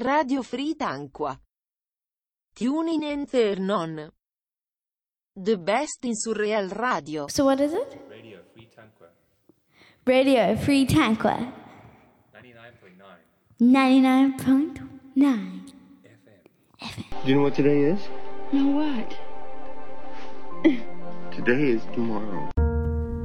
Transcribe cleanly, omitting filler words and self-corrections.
Radio Free Tanqua. Tune in and turn on. The best in surreal radio. So what is it? Radio Free Tanqua. Radio Free Tanqua. 99.9. 99.9. FM. Do you know what today is? No what? Today is tomorrow.